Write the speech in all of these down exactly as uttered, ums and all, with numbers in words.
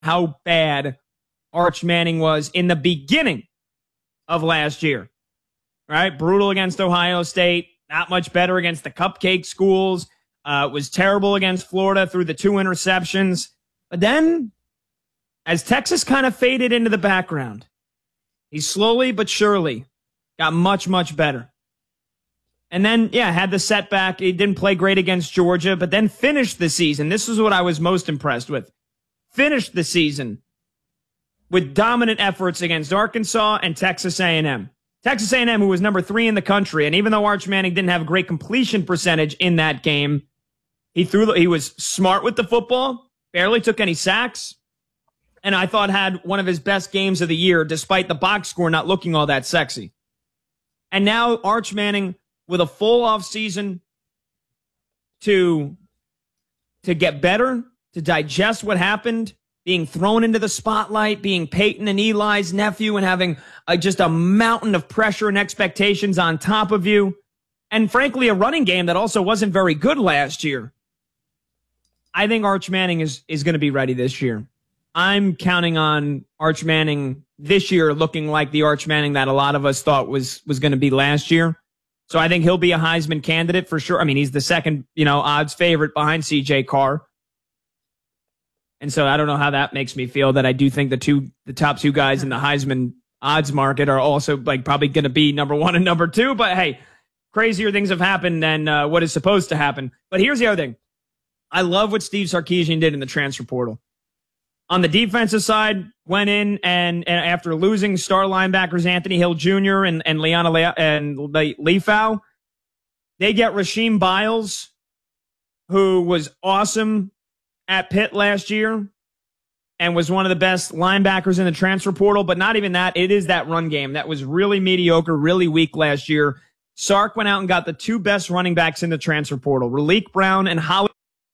how bad Arch Manning was in the beginning of last year. Right? Brutal against Ohio State. Not much better against the cupcake schools. Uh, was terrible against Florida through the two interceptions. But then, as Texas kind of faded into the background, he slowly but surely got much, much better. And then, yeah, had the setback. He didn't play great against Georgia, but then finished the season. This is what I was most impressed with. Finished the season with dominant efforts against Arkansas and Texas A and M. Texas A and M, who was number three in the country, and even though Arch Manning didn't have a great completion percentage in that game, he threw. He was smart with the football, barely took any sacks, and I thought had one of his best games of the year, despite the box score not looking all that sexy. And now Arch Manning with a full off season to to get better, to digest what happened, being thrown into the spotlight, being Peyton and Eli's nephew and having a, just a mountain of pressure and expectations on top of you. And frankly, a running game that also wasn't very good last year. I think Arch Manning is, is going to be ready this year. I'm counting on Arch Manning this year looking like the Arch Manning that a lot of us thought was, was going to be last year. So I think he'll be a Heisman candidate for sure. I mean, he's the second, you know, odds favorite behind C J Carr. And so I don't know how that makes me feel, that I do think the two, the top two guys in the Heisman odds market are also like probably going to be number one and number two. But hey, crazier things have happened than uh, what is supposed to happen. But here's the other thing. I love what Steve Sarkisian did in the transfer portal. On the defensive side, went in and, and after losing star linebackers Anthony Hill Junior and, and Leona Le- and Le- Leafau, they get Rasheem Biles, who was awesome at Pitt last year and was one of the best linebackers in the transfer portal. But not even that. It is that run game that was really mediocre, really weak last year. Sark went out and got the two best running backs in the transfer portal, Raleek Brown and Holly.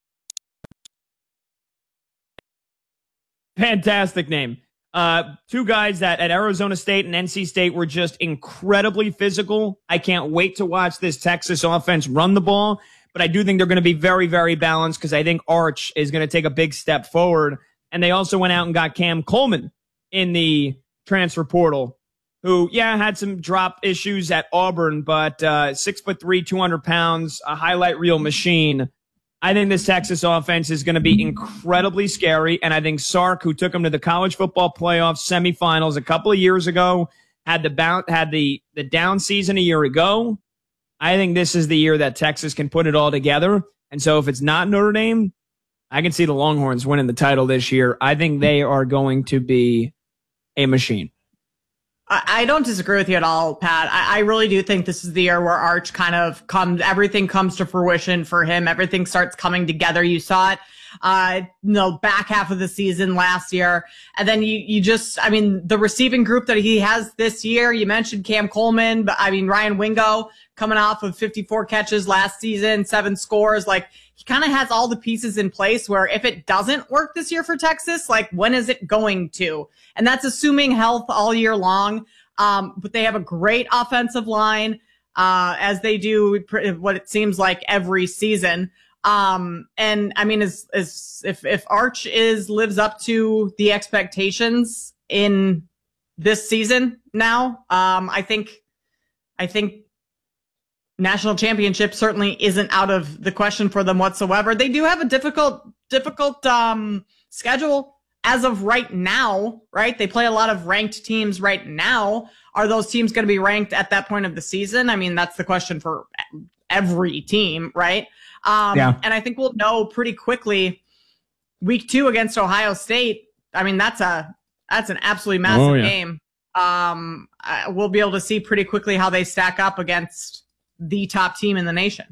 Fantastic name. Uh, two guys that at Arizona State and N C State were just incredibly physical. I can't wait to watch this Texas offense run the ball, but I do think they're going to be very, very balanced because I think Arch is going to take a big step forward. And they also went out and got Cam Coleman in the transfer portal, who, yeah, had some drop issues at Auburn, but uh, six foot three, two hundred pounds, a highlight reel machine. I think this Texas offense is going to be incredibly scary, and I think Sark, who took them to the college football playoff semifinals a couple of years ago, had the bounce, had the the down season a year ago. I think this is the year that Texas can put it all together. And so if it's not Notre Dame, I can see the Longhorns winning the title this year. I think they are going to be a machine. I don't disagree with you at all, Pat. I, I really do think this is the year where Arch kind of comes, everything comes to fruition for him. Everything starts coming together. You saw it, uh, you know, back half of the season last year. And then you, you just, I mean, the receiving group that he has this year, you mentioned Cam Coleman, but I mean, Ryan Wingo coming off of fifty-four catches last season, seven scores. Like, he kind of has all the pieces in place where if it doesn't work this year for Texas, like, when is it going to? And that's assuming health all year long. Um, but they have a great offensive line, uh, as they do what it seems like every season. Um, and I mean, as, as if, if Arch is, lives up to the expectations in this season now, um, I think, I think, national championship certainly isn't out of the question for them whatsoever. They do have a difficult, difficult um, schedule as of right now, right? They play a lot of ranked teams right now. Are those teams going to be ranked at that point of the season? I mean, that's the question for every team, right? Um, yeah. And I think we'll know pretty quickly. Week two against Ohio State, I mean, that's a that's an absolutely massive oh, yeah. game. Um, we'll be able to see pretty quickly how they stack up against the top team in the nation.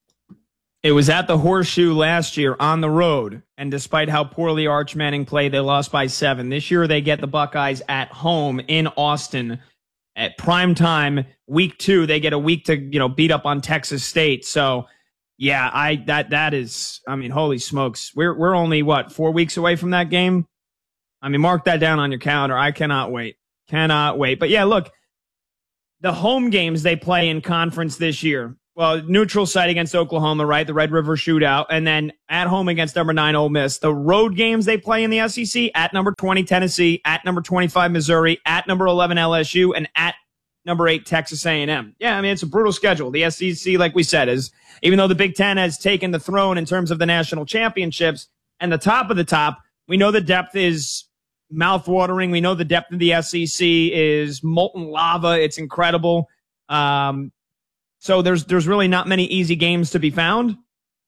It was at the Horseshoe last year on the road, and despite how poorly Arch Manning played, they lost by seven. This year they get the Buckeyes at home in Austin at prime time. Week two, they get a week to, you know, beat up on Texas State. So yeah, I that that is, I mean, holy smokes. We're we're only what, four weeks away from that game? I mean, mark that down on your calendar. I cannot wait. Cannot wait. But yeah, look, the home games they play in conference this year, well, neutral site against Oklahoma, right? The Red River Shootout. And then at home against number nine Ole Miss. The road games they play in the S E C, at number twenty Tennessee, at number twenty-five Missouri, at number eleven L S U, and at number eight Texas A and M. Yeah, I mean, it's a brutal schedule. The S E C, like we said, is, even though the Big Ten has taken the throne in terms of the national championships and the top of the top, we know the depth is mouthwatering. We know the depth of the S E C is molten lava. It's incredible. Um, so there's there's really not many easy games to be found.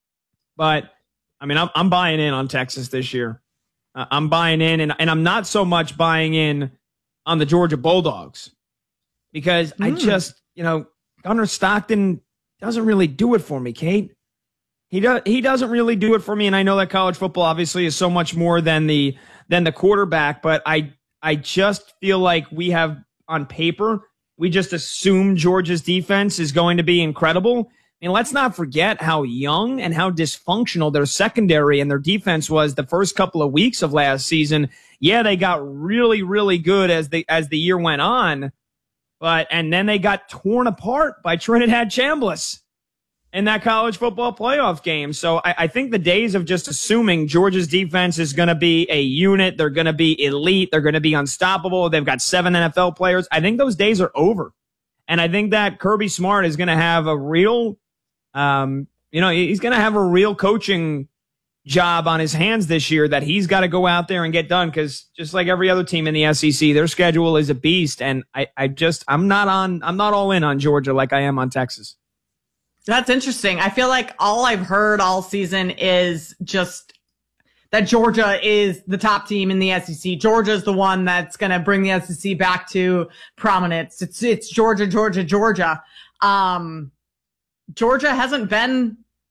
But, I mean, I'm, I'm buying in on Texas this year. Uh, I'm buying in, and, and I'm not so much buying in on the Georgia Bulldogs because mm. I just, you know, Gunnar Stockton doesn't really do it for me, Kate. He does. He doesn't really do it for me, and I know that college football obviously is so much more than the than the quarterback. But I I just feel like we have on paper, we just assume Georgia's defense is going to be incredible. I mean, let's not forget how young and how dysfunctional their secondary and their defense was the first couple of weeks of last season. Yeah, they got really, really good as the as the year went on, but and then they got torn apart by Trinidad Chambliss in that college football playoff game. So I, I think the days of just assuming Georgia's defense is going to be a unit, they're going to be elite, they're going to be unstoppable, they've got seven N F L players, I think those days are over. And I think that Kirby Smart is going to have a real, um, you know, he's going to have a real coaching job on his hands this year that he's got to go out there and get done, because just like every other team in the S E C, their schedule is a beast. And I, I just, I'm not on, I'm not all in on Georgia like I am on Texas. That's interesting. I feel like all I've heard all season is just that Georgia is the top team in the S E C. Georgia is the one that's going to bring the S E C back to prominence. It's it's Georgia, Georgia, Georgia. Um, Georgia hasn't been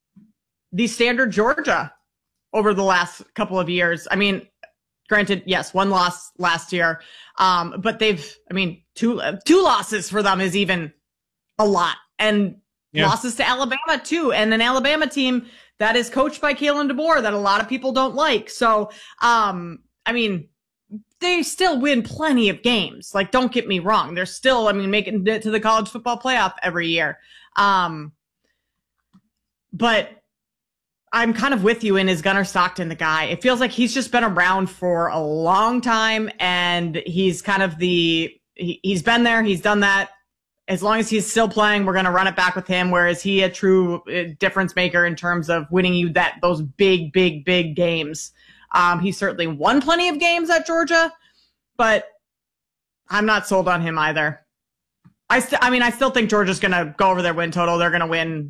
the standard Georgia over the last couple of years. I mean, granted, yes, one loss last year, um, but they've, I mean, two two losses for them is even a lot. And yeah. Losses to Alabama, too, and an Alabama team that is coached by Kalen DeBoer that a lot of people don't like. So, um, I mean, they still win plenty of games. Like, don't get me wrong. They're still, I mean, making it to the college football playoff every year. Um, but I'm kind of with you in, is Gunnar Stockton the guy? It feels like he's just been around for a long time, and he's kind of the, he, he's been there, he's done that. As long as he's still playing, we're going to run it back with him. Where is he a true difference maker in terms of winning you that those big, big, big games? Um, he certainly won plenty of games at Georgia, but I'm not sold on him either. I, st- I mean, I still think Georgia's going to go over their win total. They're going to win.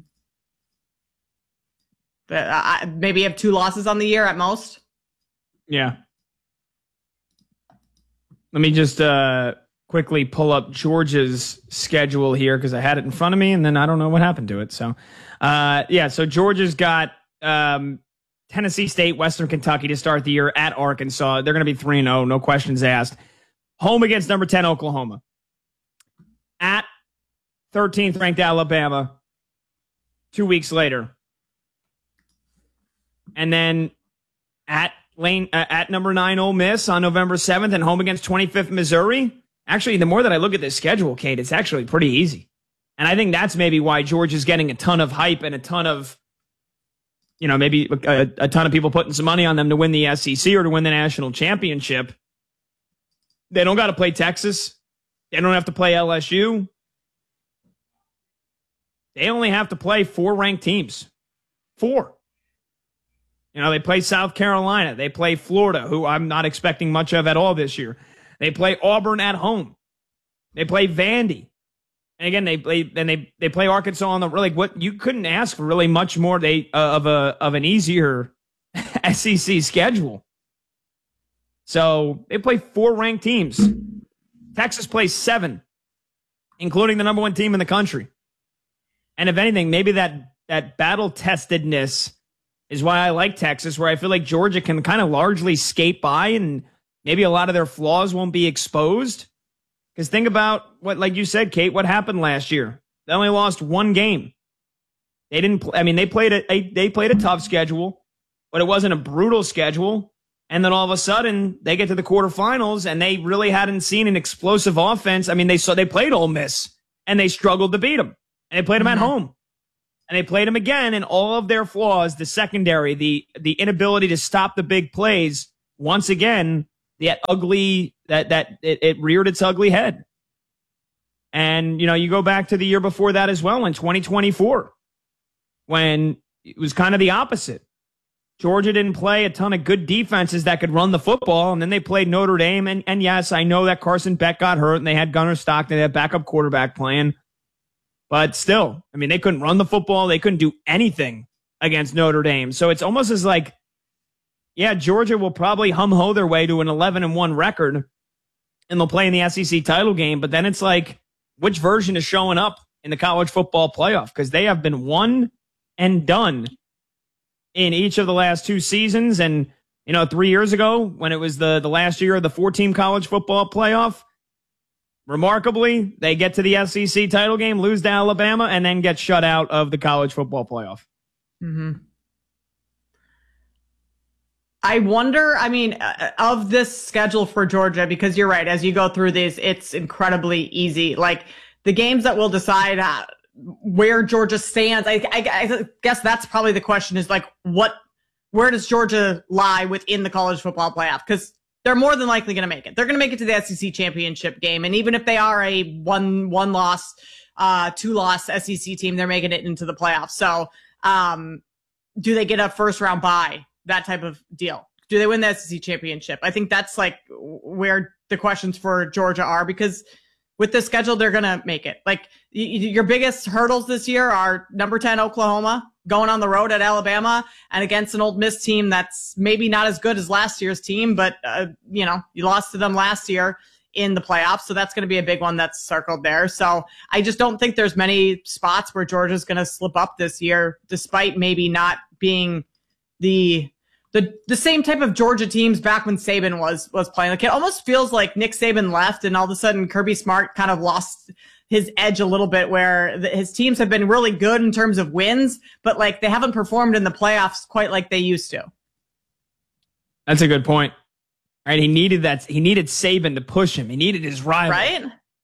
Uh, maybe have two losses on the year at most. Yeah. Let me just uh, quickly pull up Georgia's schedule here because I had it in front of me and then I don't know what happened to it. So, uh, yeah, so Georgia's got um, Tennessee State, Western Kentucky to start the year, at Arkansas. They're going to be three and oh, no questions asked. Home against number ten Oklahoma. At thirteenth ranked Alabama two weeks later. And then at lane uh, at number nine Ole Miss on November seventh, and home against twenty-fifth Missouri. Actually, the more that I look at this schedule, Kate, it's actually pretty easy. And I think that's maybe why Georgia's getting a ton of hype and a ton of, you know, maybe a, a ton of people putting some money on them to win the S E C or to win the national championship. They don't got to play Texas. They don't have to play L S U. They only have to play four ranked teams. Four. You know, they play South Carolina. They play Florida, who I'm not expecting much of at all this year. They play Auburn at home. They play Vandy. And again, they play and they they play Arkansas on the like what you couldn't ask for really much more they uh, of a of an easier S E C schedule. So they play four ranked teams. Texas plays seven, including the number one team in the country. And if anything, maybe that that battle testedness is why I like Texas, where I feel like Georgia can kind of largely skate by and maybe a lot of their flaws won't be exposed. Because think about what, like you said, Kate, what happened last year? They only lost one game. They didn't, pl- I mean, they played a, they, they played a tough schedule, but it wasn't a brutal schedule. And then all of a sudden they get to the quarterfinals and they really hadn't seen an explosive offense. I mean, they saw, they played Ole Miss and they struggled to beat them, and they played them mm-hmm. at home. And they played them again, and all of their flaws, the secondary, the the inability to stop the big plays, once again, that ugly, that, that it, it reared its ugly head. And, you know, you go back to the year before that as well, in twenty twenty-four, when it was kind of the opposite. Georgia didn't play a ton of good defenses that could run the football, and then they played Notre Dame. And, and yes, I know that Carson Beck got hurt, and they had Gunnar Stockton, they had backup quarterback playing. But still, I mean, they couldn't run the football. They couldn't do anything against Notre Dame. So it's almost as like, yeah, Georgia will probably hum-ho their way to an eleven and one record, and they'll play in the S E C title game. But then it's like, which version is showing up in the college football playoff? Because they have been one and done in each of the last two seasons. And, you know, three years ago, when it was the, the last year of the four-team college football playoff, remarkably, they get to the S E C title game, lose to Alabama, and then get shut out of the college football playoff. Mm-hmm. I wonder, I mean, uh, of this schedule for Georgia, because you're right, as you go through these, it's incredibly easy. Like, the games that will decide uh, where Georgia stands, I, I, I guess that's probably the question, is like, what, where does Georgia lie within the college football playoff? Because they're more than likely going to make it. They're going to make it to the S E C championship game. And even if they are a one, one loss, uh, two loss S E C team, they're making it into the playoffs. So, um, do they get a first round bye? That type of deal. Do they win the S E C championship? I think that's like where the questions for Georgia are, because with the schedule, they're going to make it. Like, y- your biggest hurdles this year are number ten Oklahoma, going on the road at Alabama, and against an Ole Miss team that's maybe not as good as last year's team, but, uh, you know, you lost to them last year in the playoffs. So that's going to be a big one that's circled there. So I just don't think there's many spots where Georgia's going to slip up this year, despite maybe not being the the the same type of Georgia teams back when Saban was was playing. Like, it almost feels like Nick Saban left, and all of a sudden Kirby Smart kind of lost his edge a little bit, where the, his teams have been really good in terms of wins, but like they haven't performed in the playoffs quite like they used to. That's a good point. Right? He needed that. He needed Saban to push him. He needed his rival. Right?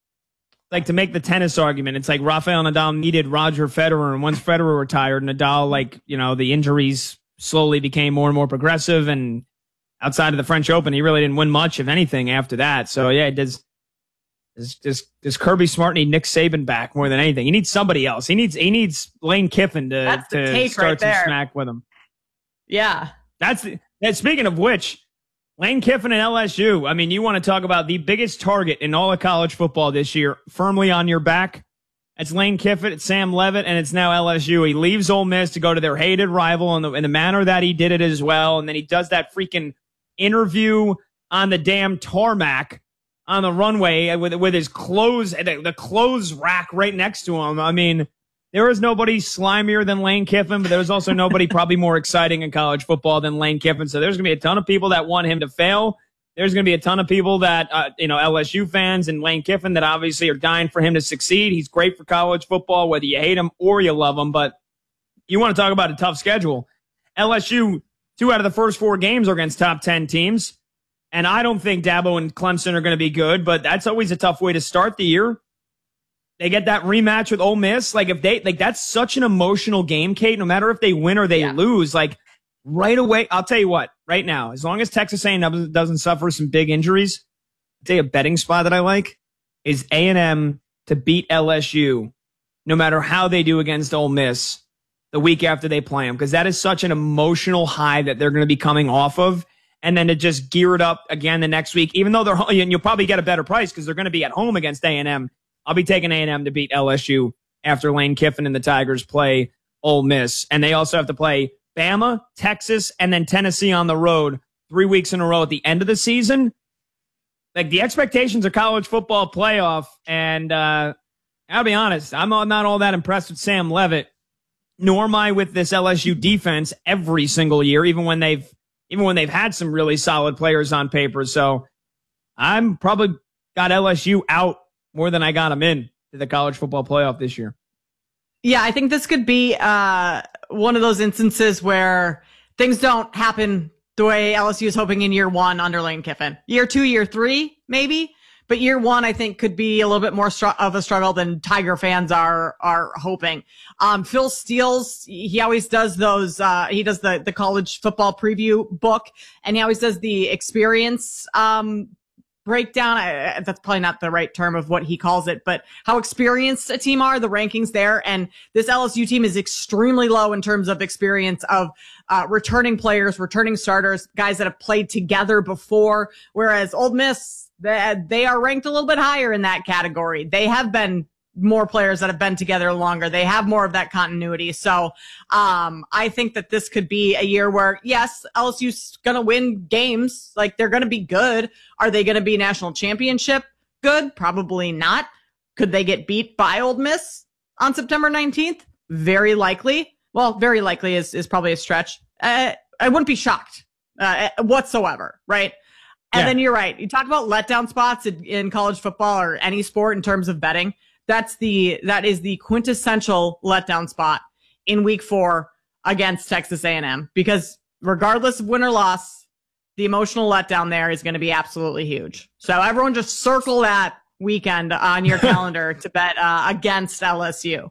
Like, to make the tennis argument, it's like Rafael Nadal needed Roger Federer, and once Federer retired, Nadal, like, you know, the injuries slowly became more and more progressive, and outside of the French Open, he really didn't win much, if anything, after that. So, yeah, does does does, does Kirby Smart need Nick Saban back more than anything? He needs somebody else. He needs he needs Lane Kiffin to, That's the to take start right some there. smack with him. Yeah. That's the, and speaking of which, Lane Kiffin and L S U, I mean, you want to talk about the biggest target in all of college football this year, firmly on your back. It's Lane Kiffin, it's Sam Leavitt, and it's now L S U. He leaves Ole Miss to go to their hated rival in the, in the manner that he did it as well. And then he does that freaking interview on the damn tarmac on the runway with, with his clothes, the, the clothes rack right next to him. I mean, there is nobody slimier than Lane Kiffin, but there's also nobody probably more exciting in college football than Lane Kiffin. So there's going to be a ton of people that want him to fail. There's going to be a ton of people that, uh, you know, L S U fans and Lane Kiffin that obviously are dying for him to succeed. He's great for college football, whether you hate him or you love him. But you want to talk about a tough schedule. L S U, two out of the first four games are against top ten teams. And I don't think Dabo and Clemson are going to be good, but that's always a tough way to start the year. They get that rematch with Ole Miss. Like, if they, like, that's such an emotional game, Kate, no matter if they win or they Yeah. lose, like, right away, I'll tell you what, right now, as long as Texas A and M doesn't suffer some big injuries, I'll tell you a betting spot that I like is A and M to beat L S U, no matter how they do against Ole Miss the week after they play them, because that is such an emotional high that they're going to be coming off of. And then to just gear it up again the next week, even though they're, and you'll probably get a better price because they're going to be at home against A and M. I'll be taking A and M to beat L S U after Lane Kiffin and the Tigers play Ole Miss. And they also have to play Bama, Texas, and then Tennessee on the road three weeks in a row at the end of the season. Like, the expectations of college football playoff, and uh, I'll be honest, I'm not all that impressed with Sam Leavitt, nor am I with this L S U defense every single year, even when they've even when they've had some really solid players on paper. So I'm probably got L S U out more than I got them in to the college football playoff this year. Yeah, I think this could be uh, one of those instances where things don't happen the way L S U is hoping in year one under Lane Kiffin. Year two, year three, maybe. but year one, I think, could be a little bit more str- of a struggle than Tiger fans are are hoping. Um, Phil Steele's, he always does those, uh, he does the, the college football preview book, and he always does the experience um, breakdown. I, that's probably not the right term of what he calls it, but how experienced a team are, the rankings there. And this L S U team is extremely low in terms of experience of uh, returning players, returning starters, guys that have played together before, whereas Ole Miss, they, they are ranked a little bit higher in that category. They have been more players that have been together longer. They have more of that continuity. So um, I think that this could be a year where, yes, L S U's going to win games. Like, they're going to be good. Are they going to be national championship good? Probably not. Could they get beat by Ole Miss on September nineteenth? Very likely. Well, very likely is, is probably a stretch. Uh, I wouldn't be shocked uh, whatsoever, right? And yeah. Then you're right. You talk about letdown spots in, in college football or any sport in terms of betting. That's the, that is the quintessential letdown spot in week four against Texas A and M, because regardless of win or loss, the emotional letdown there is going to be absolutely huge. So everyone just circle that weekend on your calendar to bet uh, against L S U.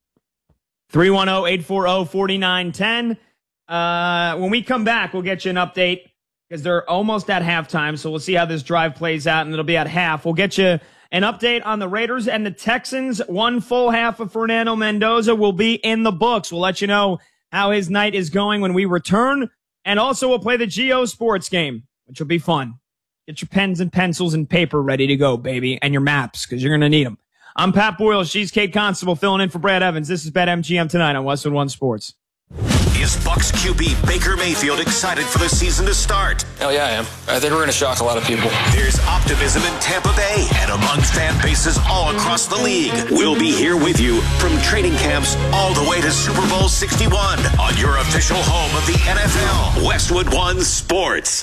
three one zero, eight four zero, four nine one zero. Uh, when we come back, we'll get you an update because they're almost at halftime. So we'll see how this drive plays out, and it'll be at half. We'll get you an update on the Raiders and the Texans. One full half of Fernando Mendoza will be in the books. We'll let you know how his night is going when we return. And also we'll play the Geo Sports game, which will be fun. Get your pens and pencils and paper ready to go, baby, and your maps, because you're going to need them. I'm Pat Boyle. She's Kate Constable filling in for Brad Evans. This is BetMGM tonight on Westwood One Sports. Is Bucs Q B Baker Mayfield excited for the season to start? Hell yeah, I am. I think we're going to shock a lot of people. There's optimism in Tampa Bay and among fan bases all across the league. We'll be here with you from training camps all the way to Super Bowl sixty-one on your official home of the N F L, Westwood One Sports.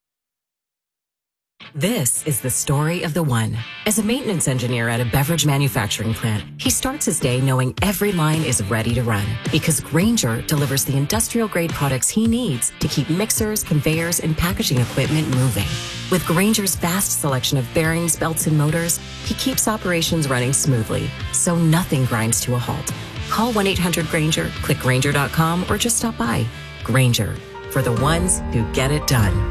This is the story of the one. As a maintenance engineer at a beverage manufacturing plant, he starts his day knowing every line is ready to run because Grainger delivers the industrial-grade products he needs to keep mixers, conveyors, and packaging equipment moving. With Grainger's vast selection of bearings, belts, and motors, he keeps operations running smoothly, so nothing grinds to a halt. Call one eight hundred Grainger, click Grainger dot com, or just stop by. Grainger, for the ones who get it done.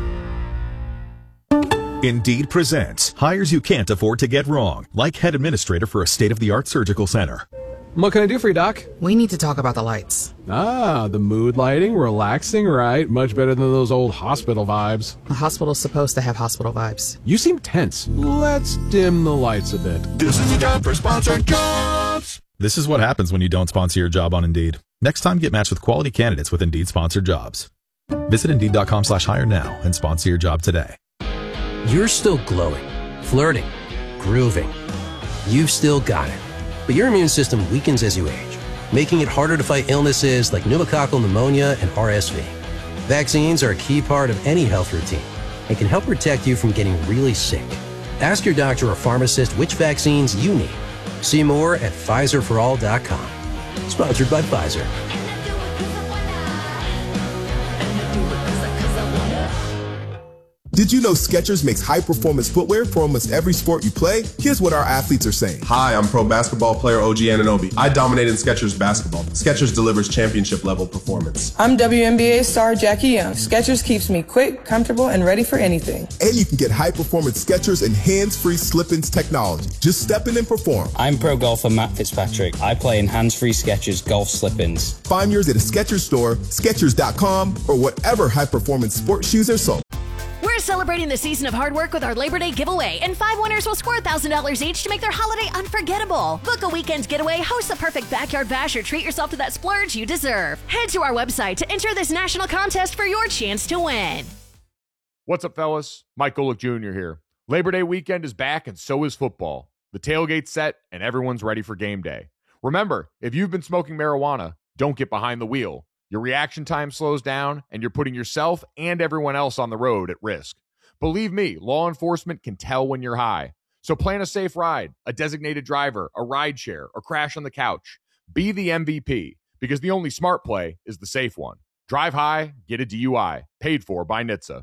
Indeed presents hires you can't afford to get wrong, like head administrator for a state-of-the-art surgical center. What can I do for you, Doc? We need to talk about the lights. Ah, the mood lighting, relaxing, right? Much better than those old hospital vibes. A hospital's supposed to have hospital vibes. You seem tense. Let's dim the lights a bit. This is the time for sponsored jobs. This is what happens when you don't sponsor your job on Indeed. Next time, get matched with quality candidates with Indeed sponsored jobs. Visit Indeed dot com slash hire now and sponsor your job today. You're still glowing, flirting, grooving. You've still got it. But your immune system weakens as you age, making it harder to fight illnesses like pneumococcal pneumonia and R S V. Vaccines are a key part of any health routine and can help protect you from getting really sick. Ask your doctor or pharmacist which vaccines you need. See more at Pfizer for all dot com. Sponsored by Pfizer. Did you know Skechers makes high-performance footwear for almost every sport you play? Here's what our athletes are saying. Hi, I'm pro basketball player O G Anunoby. I dominate in Skechers basketball. Skechers delivers championship-level performance. I'm W N B A star Jackie Young. Skechers keeps me quick, comfortable, and ready for anything. And you can get high-performance Skechers and hands-free slip-ins technology. Just step in and perform. I'm pro golfer Matt Fitzpatrick. I play in hands-free Skechers golf slip-ins. Find yours at a Skechers store, Skechers dot com, or whatever high-performance sports shoes are sold. We're celebrating the season of hard work with our Labor Day giveaway, and five winners will score one thousand dollars each to make their holiday unforgettable. Book a weekend getaway, host the perfect backyard bash, or treat yourself to that splurge you deserve. Head to our website to enter this national contest for your chance to win. What's up, fellas? Mike Golick Junior here. Labor Day weekend is back, and so is football. The tailgate's set, and everyone's ready for game day. Remember, if you've been smoking marijuana, don't get behind the wheel. Your reaction time slows down, and you're putting yourself and everyone else on the road at risk. Believe me, law enforcement can tell when you're high. So plan a safe ride, a designated driver, a ride share, or crash on the couch. Be the M V P, because the only smart play is the safe one. Drive high, get a D U I. Paid for by N H T S A.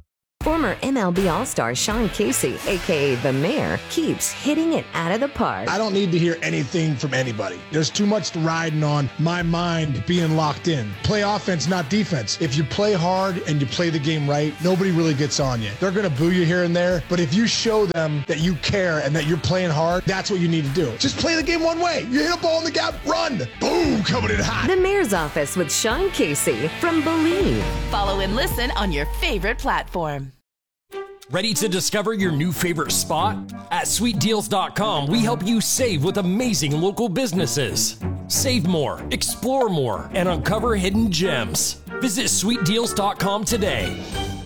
Former M L B All-Star Sean Casey, a k a. The Mayor, keeps hitting it out of the park. I don't need to hear anything from anybody. There's too much riding on my mind being locked in. Play offense, not defense. If you play hard and you play the game right, nobody really gets on you. They're going to boo you here and there, but if you show them that you care and that you're playing hard, that's what you need to do. Just play the game one way. You hit a ball in the gap, run. Boom, coming in hot. The Mayor's Office with Sean Casey from Believe. Follow and listen on your favorite platform. Ready to discover your new favorite spot? At sweet deals dot com, we help you save with amazing local businesses. Save more, explore more, and uncover hidden gems. Visit sweet deals dot com today.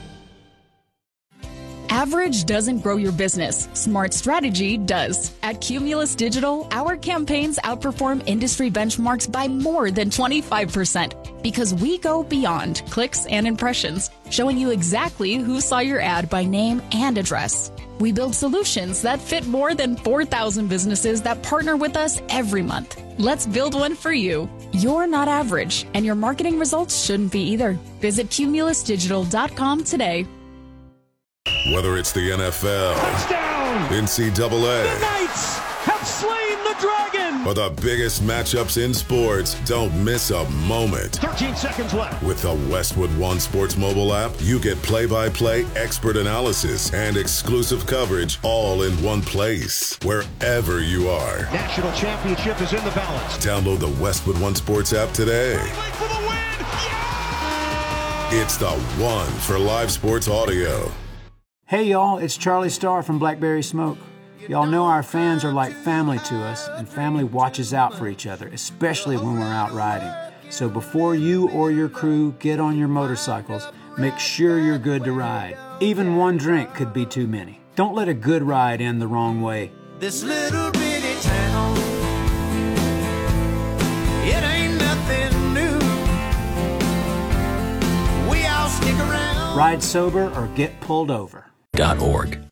Average doesn't grow your business. Smart strategy does. At Cumulus Digital, our campaigns outperform industry benchmarks by more than twenty-five percent because we go beyond clicks and impressions, showing you exactly who saw your ad by name and address. We build solutions that fit more than four thousand businesses that partner with us every month. Let's build one for you. You're not average, and your marketing results shouldn't be either. Visit cumulus digital dot com today. Whether it's the N F L, touchdown, N C double A, the Knights have slain the dragon, or the biggest matchups in sports, don't miss a moment. thirteen seconds left. With the Westwood One Sports mobile app, you get play-by-play expert analysis and exclusive coverage all in one place, wherever you are. National championship is in the balance. Download the Westwood One Sports app today. For the win. Yeah! It's the one for live sports audio. Hey y'all, it's Charlie Starr from Blackberry Smoke. Y'all know our fans are like family to us, and family watches out for each other, especially when we're out riding. So before you or your crew get on your motorcycles, make sure you're good to ride. Even one drink could be too many. Don't let a good ride end the wrong way. This little bitty town, it ain't nothing new. We all stick around. Ride sober or get pulled over. .org.